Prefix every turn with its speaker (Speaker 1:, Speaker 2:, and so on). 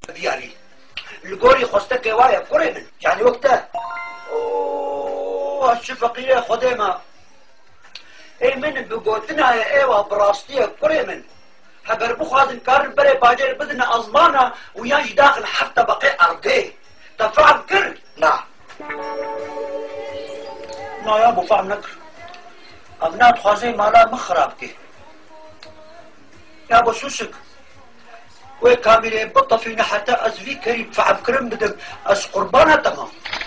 Speaker 1: يعني القوري خوستك وايا قري من يعني وقتها اوه الشفقية خديمة اي من بقوتنا يا ايوه براستية قري من هبر بخوازن كار بري باجر بدنا ازمانا وياش داخل حتى بقي ارقي تفعل كر نعم نا يا ابو فهم نكر ابنات خوازي مالا مخرابكي يا ابو سوسك وكاملين بطفينا حتى ازفي كريم فعب كرم بدك از قربانها تمام